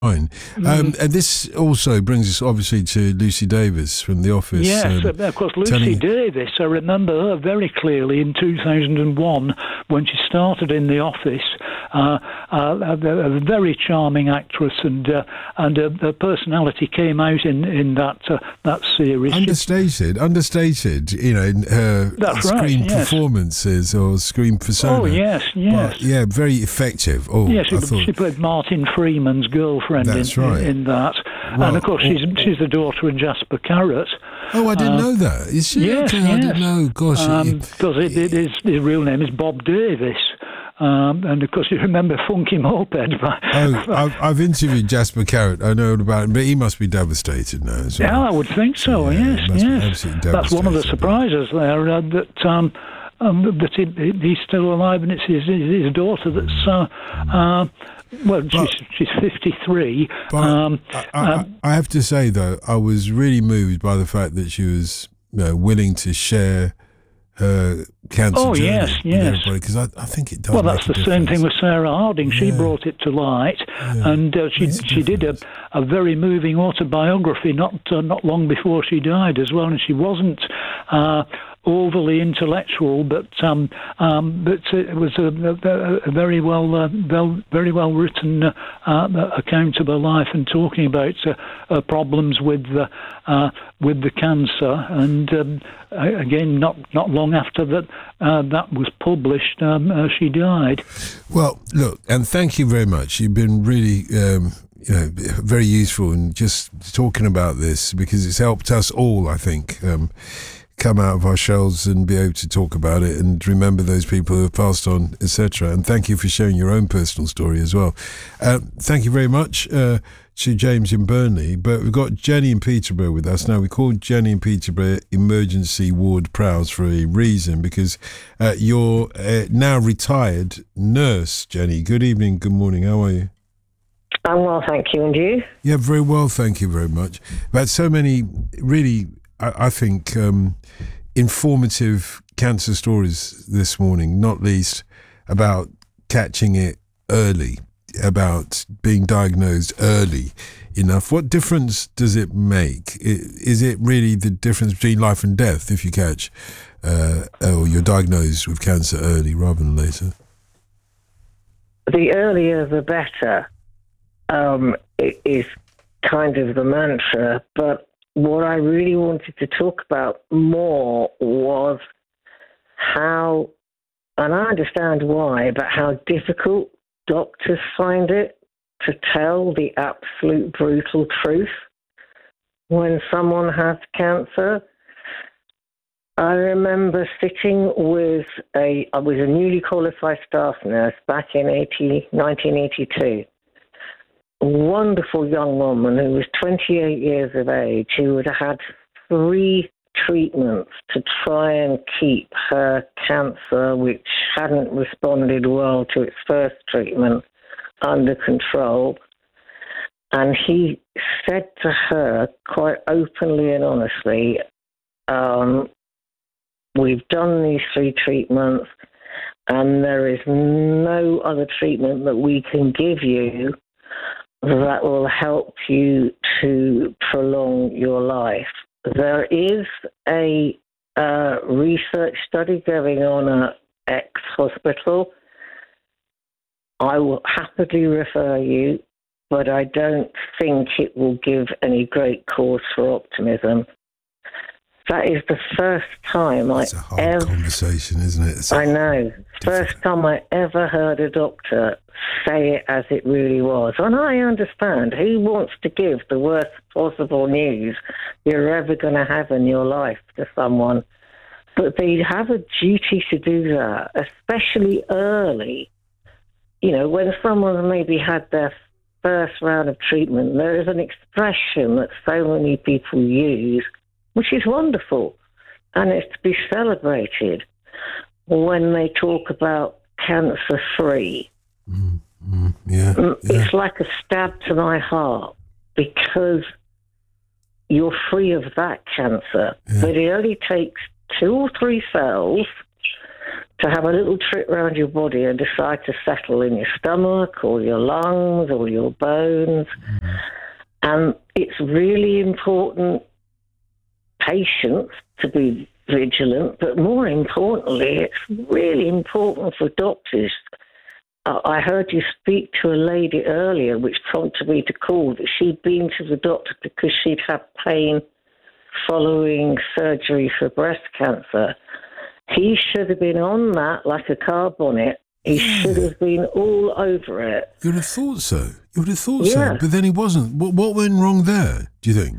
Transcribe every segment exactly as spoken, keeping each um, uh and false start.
Fine. Mm. Um, and this also brings us obviously to Lucy Davis from The Office. Yes, um, of course, Lucy telling- Davis, I remember her very clearly in two thousand one when she started in The Office. Uh, uh, a, a very charming actress, and uh, and uh, her personality came out in in that uh, that series. Understated, understated, you know, in her That's screen right, yes. performances or screen persona. Oh, yes, yes. But, yeah, very effective. Oh, Yes, she, I thought, she played Martin Freeman's girlfriend That's in, right. in that. Well, and of course, she's she's the daughter of Jasper Carrot. oh, I didn't Uh, know that. Is she? Yes, okay, yes. I didn't know. Gosh. it- Because it, it, his, his real name is Bob Davis. Um, and of course, you remember Funky Moped. By, oh, I've, I've interviewed Jasper Carrot. I know all about him, but he must be devastated now as well. Yeah, I would think so. Yeah, yes, it must be yes. absolutely That's one of the devastating. surprises there. Uh, that um, um, that he, he's still alive, and it's his his, his daughter that's. Uh, uh, well, But- she's she's fifty-three. But um, I, I, um, I have to say, though, I was really moved by the fact that she was you know, willing to share her cancer Oh, journey yes, with yes. everybody, because I, I think it does Well, make that's a the same difference. thing with Sarah Harding. She Yeah. brought it to light, and uh, she Makes a she did a, difference. a very moving autobiography not uh, not long before she died as well. And she wasn't uh, overly intellectual, but um, um, but it was a, a, a very well uh, well very well written uh, uh, account of her life, and talking about uh, her problems with the uh, with the cancer. And um, again, not not long after that uh, that was published, um, uh, she died. Well, look, and thank you very much. You've been really, um, you know, very useful in just talking about this, because it's helped us all, I think, um, come out of our shells and be able to talk about it and remember those people who have passed on, et cetera. And thank you for sharing your own personal story as well. Uh, thank you very much uh, to James in Burnley. But we've got Jenny in Peterborough with us now. We called Jenny in Peterborough Emergency Ward Prowse for a reason, because uh, you're uh, now retired nurse. Jenny, good evening, good morning. How are you? I'm well, thank you. And you? Yeah, very well, thank you very much. We've had so many really, I, I think, um, informative cancer stories this morning, not least about catching it early, about being diagnosed early enough. What difference does it make? I- Is it really the difference between life and death if you catch uh, or you're diagnosed with cancer early rather than later? The earlier the better um, i- is kind of the mantra, but what I really wanted to talk about more was how, and I understand why, but how difficult doctors find it to tell the absolute brutal truth when someone has cancer. I remember sitting with a, I was a newly qualified staff nurse back in nineteen eighty-two. A wonderful young woman who was twenty-eight years of age, who had had three treatments to try and keep her cancer, which hadn't responded well to its first treatment, under control. And he said to her quite openly and honestly, um, we've done these three treatments and there is no other treatment that we can give you that will help you to prolong your life. There is a uh, research study going on at X Hospital. I will happily refer you, but I don't think it will give any great cause for optimism. That is the first time I It's a hard ever... conversation, isn't it? It's a- I know. First time I ever heard a doctor say it as it really was. And I understand. Who wants to give the worst possible news you're ever going to have in your life to someone? But they have a duty to do that, especially early. You know, when someone maybe had their first round of treatment, there is an expression that so many people use, which is wonderful, and it's to be celebrated when they talk about cancer-free. Mm, mm, yeah, Mm, yeah. It's like a stab to my heart, because you're free of that cancer. Yeah. But it only takes two or three cells to have a little trip around your body and decide to settle in your stomach or your lungs or your bones. Mm-hmm. And it's really important, patience, to be vigilant, but more importantly, it's really important for doctors. Uh, I heard you speak to a lady earlier, which prompted me to call, that she'd been to the doctor because she'd had pain following surgery for breast cancer. He should have been on that like a car bonnet. He yeah. should have been all over it. You'd have thought so. You would have thought yeah. so. But then he wasn't. What, what went wrong there, do you think?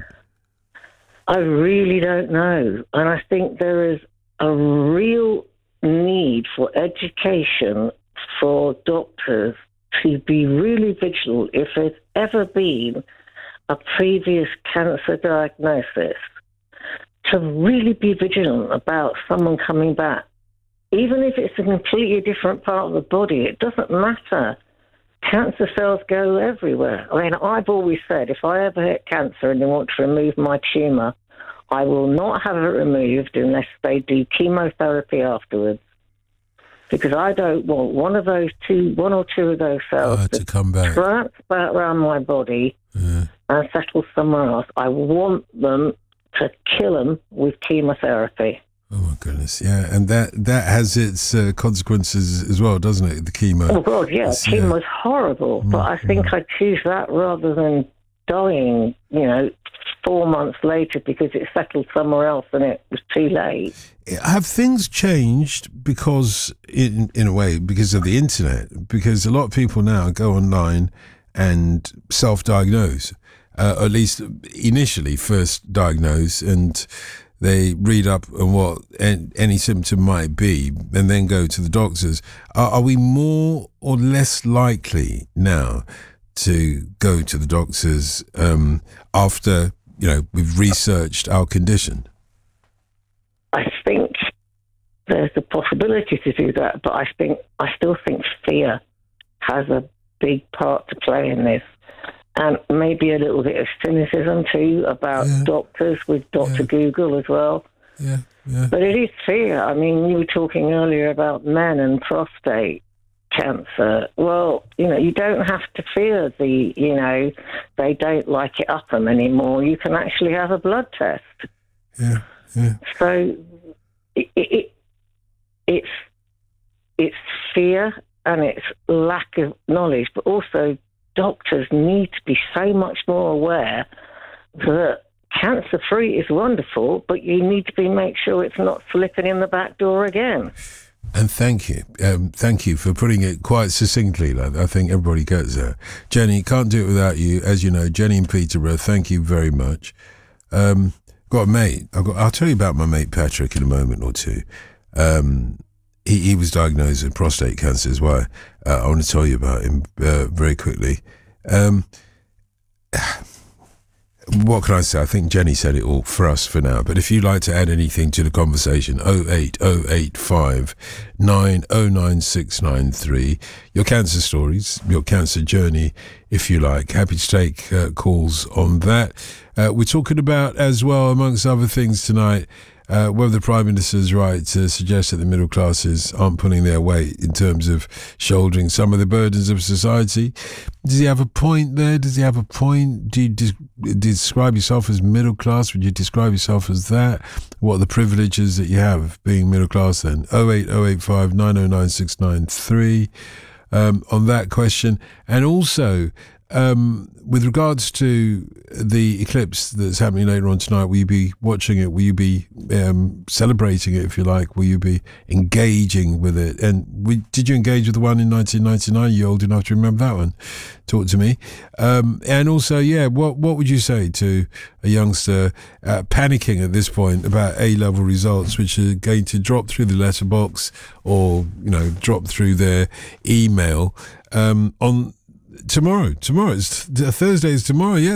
I really don't know. And I think there is a real need for education for doctors to be really vigilant if there's ever been a previous cancer diagnosis, to really be vigilant about someone coming back. Even if it's a completely different part of the body, it doesn't matter. Cancer cells go everywhere. I mean, I've always said, if I ever get cancer and they want to remove my tumour, I will not have it removed unless they do chemotherapy afterwards. Because I don't want one of those two, one or two of those cells uh, to, to come back, transfer around my body yeah. and settle somewhere else. I want them to kill them with chemotherapy. Oh my goodness, yeah, and that that has its uh, consequences as well, doesn't it? The chemo. Oh God, yeah, it's, chemo is yeah. horrible, but I think mm. I'd choose that rather than dying, you know, four months later because it settled somewhere else and it was too late. Have things changed because, in in a way, because of the internet? Because a lot of people now go online and self-diagnose, uh, or at least initially first diagnose, and they read up on what any symptom might be and then go to the doctors. Are, are we more or less likely now to go to the doctors um, after, you know, we've researched our condition? I think there's a possibility to do that, but I think I still think fear has a big part to play in this. And maybe a little bit of cynicism too about yeah. doctors with Doctor Yeah. Google as well. Yeah, yeah. But it is fear. I mean, you were talking earlier about men and prostate cancer. Well, you know, you don't have to fear the, you know, they don't like it up them anymore. You can actually have a blood test. Yeah, yeah. So it, it it's it's fear and it's lack of knowledge, but also doctors need to be so much more aware that cancer-free is wonderful, but you need to be make sure it's not slipping in the back door again. And thank you. Um, thank you for putting it quite succinctly. Like, I think everybody gets there. Jenny, can't do it without you. As you know, Jenny in Peterborough, thank you very much. Um, got a mate. I've got, I'll tell you about my mate Patrick in a moment or two. Um, He, he was diagnosed with prostate cancer as well. Uh, I want to tell you about him uh, very quickly. Um, what can I say? I think Jenny said it all for us for now. But if you'd like to add anything to the conversation, oh eight oh eight five nine oh nine six nine three. Your cancer stories, your cancer journey, if you like. Happy to take uh, calls on that. Uh, we're talking about as well, amongst other things tonight, Uh, whether the Prime Minister is right to suggest that the middle classes aren't pulling their weight in terms of shouldering some of the burdens of society. Does he have a point there? Does he have a point? Do you de- describe yourself as middle class? Would you describe yourself as that? What are the privileges that you have being middle class then? oh eight oh eight five nine oh nine six nine three um, on that question. And also, Um, with regards to the eclipse that's happening later on tonight, will you be watching it? Will you be um, celebrating it, if you like? Will you be engaging with it? And we, did you engage with the one in nineteen ninety-nine? You're old enough to remember that one. Talk to me. Um, and also, yeah, what what would you say to a youngster uh, panicking at this point about A-level results, which are going to drop through the letterbox or, you know, drop through their email um, on tomorrow? Tomorrow, it's Thursday is tomorrow, yeah.